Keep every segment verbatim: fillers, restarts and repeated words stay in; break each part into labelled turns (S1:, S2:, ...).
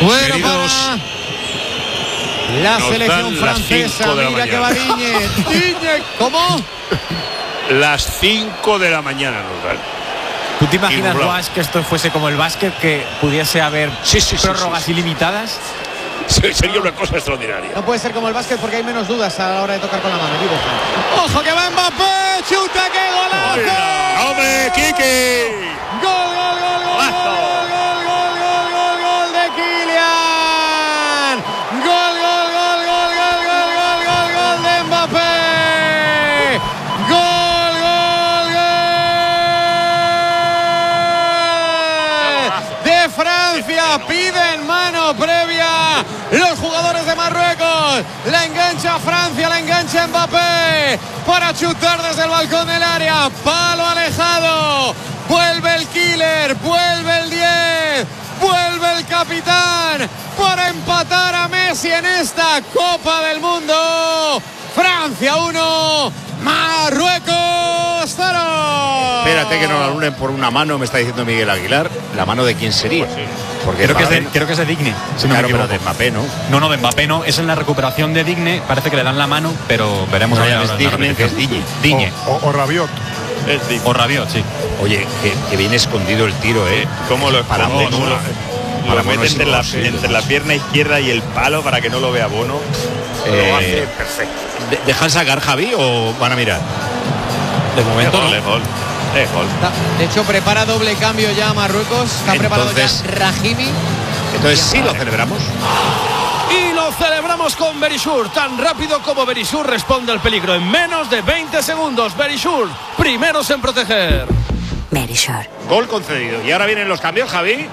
S1: Bueno,
S2: Queridos,
S1: para la selección francesa, mira que va Digne. Digne, ¿cómo?
S2: Las cinco de la mañana nos dan.
S3: ¿Tú te imaginas, Guas, que esto fuese como el básquet, que pudiese haber
S2: sí, sí,
S3: prórrogas
S2: sí, sí, sí.
S3: ilimitadas?
S2: Sí, sería una cosa extraordinaria.
S1: No puede ser como el básquet porque hay menos dudas a la hora de tocar con la mano. ¡Ojo que va Mbappé! ¡Chuta, qué golazo!
S2: ¡Hombre, Kike!
S1: ¡Gol, gol, gol, gol, gol, gol, gol, gol, gol, gol de Kylian! ¡Gol, gol, gol, gol, gol, gol, gol, gol, gol de Mbappé! ¡Gol, gol, gol! De Francia, piden mano previa los jugadores de Marruecos. La engancha Francia, la engancha Mbappé para chutar desde el balcón del área. Palo alejado. Vuelve el killer, vuelve el diez, vuelve el capitán para empatar a Messi en esta Copa del Mundo. Francia uno, Marruecos cero.
S4: Espérate que no la anulen por una mano, me está diciendo Miguel Aguilar. ¿La mano de quién sería?
S2: Pues sí.
S3: Porque creo que, es de, creo que es de Digne, si no
S4: claro,
S3: me equivoco.
S4: pero de Mbappé, ¿no?
S3: No, no, de Mbappé no. Es en la recuperación de Digne. Parece que le dan la mano, pero veremos
S4: No,
S3: allá.
S4: es Digne, que es Digne.
S3: Digne.
S5: O, o, o Rabiot.
S2: Es Digne.
S3: O Rabiot, sí.
S4: Oye, que, que viene escondido el tiro, ¿eh?
S6: ¿Cómo lo
S4: para
S6: cómo,
S4: Bono?
S6: cómo lo,
S4: Para
S6: lo
S4: Bono
S6: mete
S4: es
S6: entre la,
S4: imposible.
S6: entre la pierna izquierda y el palo para que no lo vea Bono?
S4: Eh,
S6: Lo hace perfecto.
S4: de- ¿Dejan sacar, Javi, o van a mirar?
S3: De momento
S6: Es gol,
S3: no.
S6: es gol. Es gol.
S1: De hecho, prepara doble cambio ya Marruecos. Está preparado
S4: Entonces-
S1: ya Rahimi.
S4: Entonces sí lo celebramos.
S7: Y lo celebramos con Berisur. Tan rápido como Berisur responde al peligro en menos de veinte segundos. Berisur, primeros en proteger.
S8: Berisur.
S4: Gol concedido. Y ahora vienen los cambios, Javi.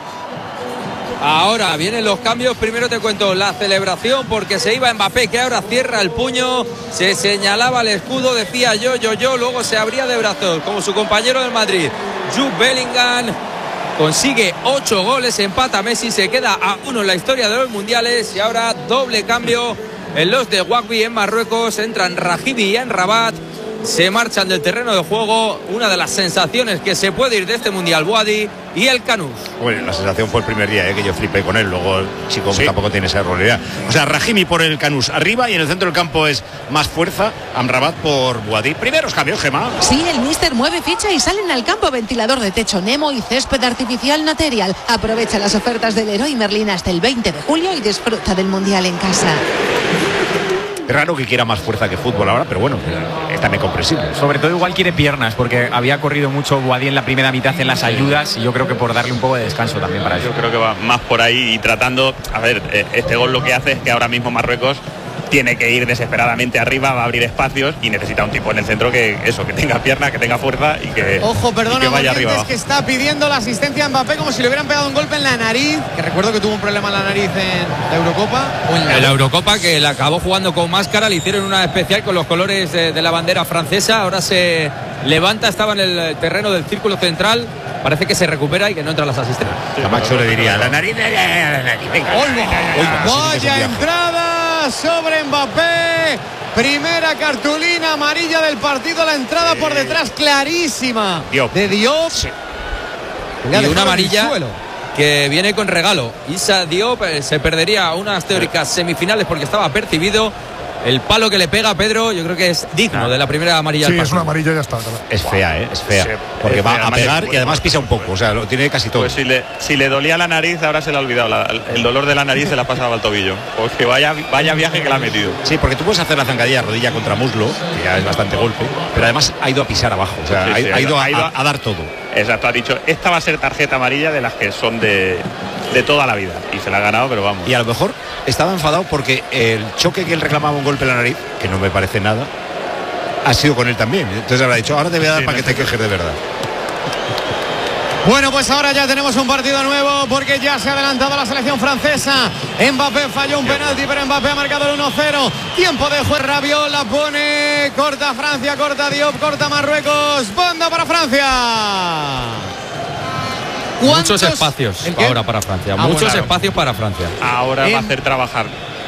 S9: Ahora vienen los cambios. Primero te cuento la celebración porque se iba Mbappé, que ahora cierra el puño, se señalaba el escudo, decía yo, yo, yo, luego se abría de brazos como su compañero del Madrid, Jude Bellingham. Consigue ocho goles, empata Messi, se queda a uno en la historia de los mundiales. Y ahora doble cambio en los de Wagbi en Marruecos. Entran Rahimi y Rabat. Se marchan del terreno de juego. Una de las sensaciones que se puede ir de este mundial, Boadi y el Canús.
S4: Bueno, la sensación fue el primer día, ¿eh? Que yo flipé con él. Luego el chico sí. tampoco tiene esa realidad. O sea, Rahimi por el Canús arriba y en el centro del campo es más fuerza. Amrabat por Boadi. Primeros cambios, Gemma.
S8: Sí, el míster mueve ficha y salen al campo ventilador de techo Nemo y césped artificial Material. Aprovecha las ofertas del Leroy Merlin hasta el veinte de julio y disfruta del mundial en casa.
S4: Es raro que quiera más fuerza que fútbol ahora, pero bueno, es también comprensible.
S3: Sobre todo igual quiere piernas, porque había corrido mucho Boadi en la primera mitad en las ayudas y yo creo que por darle un poco de descanso también para eso.
S6: Yo creo que va más por ahí y tratando, a ver, este gol lo que hace es que ahora mismo Marruecos tiene que ir desesperadamente arriba, va a abrir espacios y necesita un tipo en el centro que eso, que tenga pierna, que tenga fuerza y que,
S1: Ojo, perdona,
S6: y que vaya arriba.
S1: Es que está pidiendo la asistencia a Mbappé como si le hubieran pegado un golpe en la nariz, que recuerdo que tuvo un problema en la nariz en la Eurocopa. O en la...
S9: En la Eurocopa, que la acabó jugando con máscara, le hicieron una especial con los colores de, de la bandera francesa. Ahora se levanta, estaba en el terreno del círculo central. Parece que se recupera y que no entran las asistencias.
S4: Camacho le diría, la nariz, la nariz, venga.
S1: Vaya entrada sobre Mbappé. Primera cartulina amarilla del partido, la entrada por detrás clarísima
S4: Diop.
S1: de Diop.
S4: Sí.
S9: Y una amarilla que viene con regalo. Issa Diop eh, se perdería unas teóricas semifinales porque estaba percibido. El palo que le pega a Pedro, yo creo que es digno ah. de la primera amarilla.
S5: Sí, es una amarilla y ya está.
S4: Es fea, ¿eh? Es fea. Sí, porque es va fea, a pegar y además pisa un poco. O sea, lo tiene casi todo.
S6: Pues si le, si le dolía la nariz, ahora se le ha olvidado. La, el dolor de la nariz se la ha pasado al tobillo. Porque vaya, vaya viaje que le ha metido.
S4: Sí, porque tú puedes hacer la zancadilla rodilla contra muslo, que ya es bastante golpe, pero además ha ido a pisar abajo. O sea, sí, sí, ha, ha, ido a, ha ido a, a dar todo.
S6: Exacto, ha dicho, esta va a ser tarjeta amarilla de las que son de, de toda la vida. Y se la ha ganado, pero vamos.
S4: Y a lo mejor estaba enfadado porque el choque que él reclamaba un golpe en la nariz, que no me parece nada, ha sido con él también. Entonces habrá dicho, ahora te voy a dar sí, para no que te quejes de verdad.
S1: Bueno, pues ahora ya tenemos un partido nuevo porque ya se ha adelantado la selección francesa. Mbappé falló un penalti, pero Mbappé ha marcado el uno cero. Tiempo de juez, Rabiot la pone, corta Francia, corta Diop, corta Marruecos. Banda para Francia.
S9: Muchos espacios ahora para Francia. Ah, Muchos bueno, espacios para Francia.
S6: Ahora en... va a hacer trabajar.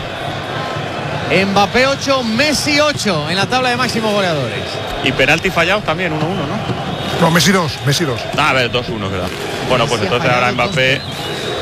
S1: Mbappé ocho, Messi ocho en la tabla de máximos goleadores.
S6: Y penalti fallados también, uno uno, ¿no?
S5: No, Messi dos, Messi dos.
S6: Ah, a ver, dos uno, ¿verdad? Bueno, pues entonces ahora Mbappé